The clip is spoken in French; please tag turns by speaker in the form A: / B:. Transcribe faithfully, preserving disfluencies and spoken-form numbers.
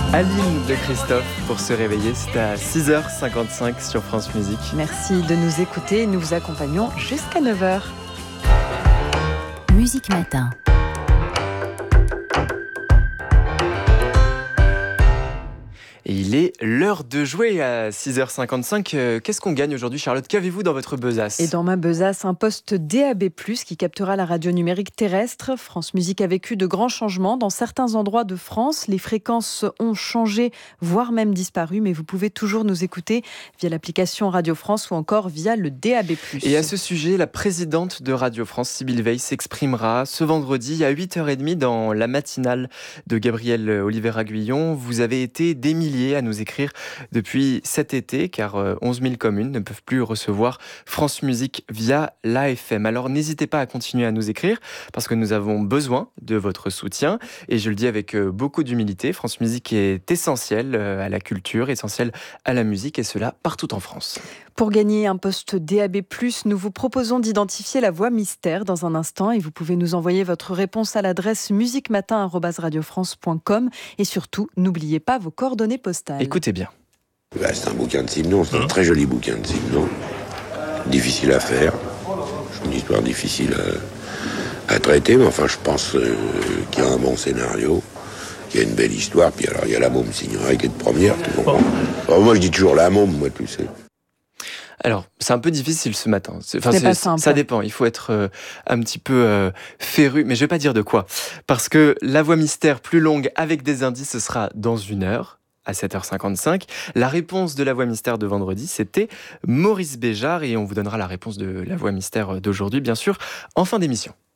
A: Aline de Christophe pour se réveiller, c'est à six heures cinquante-cinq sur France Musique.
B: Merci de nous écouter, nous vous accompagnons jusqu'à neuf heures.
C: Musique Matin.
A: Et il est l'heure de jouer à six heures cinquante-cinq. Euh, qu'est-ce qu'on gagne aujourd'hui, Charlotte? Qu'avez-vous dans votre besace?
B: Et dans ma besace, un poste D A B plus, qui captera la radio numérique terrestre. France Musique a vécu de grands changements dans certains endroits de France. Les fréquences ont changé, voire même disparu, mais vous pouvez toujours nous écouter via l'application Radio France ou encore via le D A B plus.
A: Et à ce sujet, la présidente de Radio France, Sybille Veil, s'exprimera ce vendredi à huit heures trente dans la matinale de Gabriel Oliveira-Guillon. Vous avez été des milliers à nous écrire depuis cet été, car onze mille communes ne peuvent plus recevoir France Musique via l'A F M. Alors n'hésitez pas à continuer à nous écrire, parce que nous avons besoin de votre soutien. Et je le dis avec beaucoup d'humilité, France Musique est essentielle à la culture, essentielle à la musique, et cela partout en France.
B: Pour gagner un poste D A B plus, nous vous proposons d'identifier la voix mystère dans un instant, et vous pouvez nous envoyer votre réponse à l'adresse musique matin arobase radio france point com. Et surtout, n'oubliez pas vos coordonnées postales.
A: Écoutez bien.
D: Bah, c'est un bouquin de Simon, c'est un très joli bouquin de Simon. Difficile à faire. C'est une histoire difficile à, à traiter, mais enfin, je pense euh, qu'il y a un bon scénario, qu'il y a une belle histoire. Puis alors, il y a la môme Signoret qui est de première, tu comprends? Alors, moi, je dis toujours la môme, moi, tu sais.
A: Alors, c'est un peu difficile ce matin. C'est, enfin,
B: c'est
A: c'est,
B: pas simple.
A: Ça dépend. Il faut être euh, un petit peu euh, féru, mais je vais pas dire de quoi. Parce que la voix mystère plus longue avec des indices, ce sera dans une heure, à sept heures cinquante-cinq. La réponse de la voix mystère de vendredi, c'était Maurice Béjart, et on vous donnera la réponse de la voix mystère d'aujourd'hui, bien sûr, en fin d'émission.